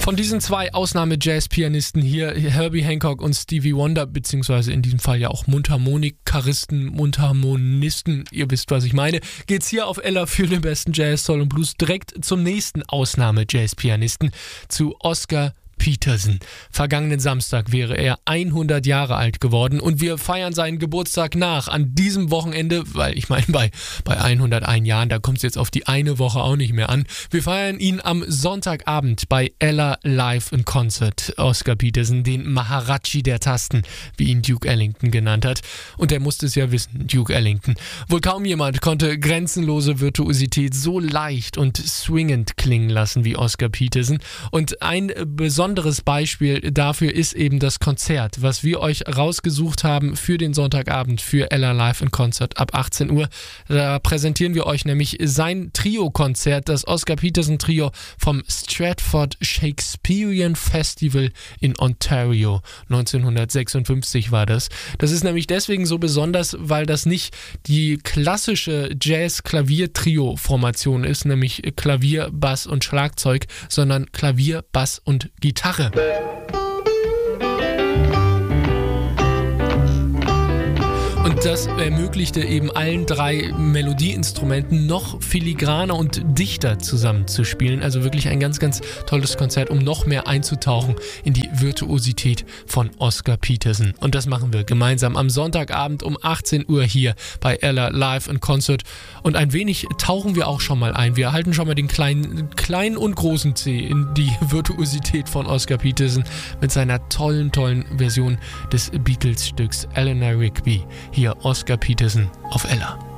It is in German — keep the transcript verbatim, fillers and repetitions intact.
Von diesen zwei Ausnahme-Jazz-Pianisten hier, Herbie Hancock und Stevie Wonder, beziehungsweise in diesem Fall ja auch Mundharmonikaristen, Mundharmonisten, ihr wisst, was ich meine, geht's hier auf Ella für den besten Jazz, Soul und Blues direkt zum nächsten Ausnahme-Jazz-Pianisten, zu Oscar Peterson. Vergangenen Samstag wäre er hundert Jahre alt geworden und wir feiern seinen Geburtstag nach an diesem Wochenende, weil ich meine, bei, bei hunderteins Jahren, da kommt es jetzt auf die eine Woche auch nicht mehr an. Wir feiern ihn am Sonntagabend bei Ella Live in Concert. Oscar Peterson, den Maharaji der Tasten, wie ihn Duke Ellington genannt hat. Und er musste es ja wissen, Duke Ellington. Wohl kaum jemand konnte grenzenlose Virtuosität so leicht und swingend klingen lassen wie Oscar Peterson. Und ein besonderes Besonderes Beispiel dafür ist eben das Konzert, was wir euch rausgesucht haben für den Sonntagabend für Ella Live in Concert ab achtzehn Uhr. Da präsentieren wir euch nämlich sein Trio-Konzert, das Oscar Peterson Trio vom Stratford Shakespearean Festival in Ontario. neunzehnhundertsechsundfünfzig war das. Das ist nämlich deswegen so besonders, weil das nicht die klassische Jazz-Klavier-Trio-Formation ist, nämlich Klavier, Bass und Schlagzeug, sondern Klavier, Bass und Gitarre. Und das ermöglichte eben allen drei Melodieinstrumenten noch filigraner und dichter zusammenzuspielen. Also wirklich ein ganz, ganz tolles Konzert, um noch mehr einzutauchen in die Virtuosität von Oscar Peterson. Und das machen wir gemeinsam am Sonntagabend um achtzehn Uhr hier bei Ella Live in Concert. Und ein wenig tauchen wir auch schon mal ein. Wir halten schon mal den kleinen, kleinen und großen C in die Virtuosität von Oscar Peterson mit seiner tollen, tollen Version des Beatles-Stücks Eleanor Rigby. Hier Oscar Peterson auf Ella.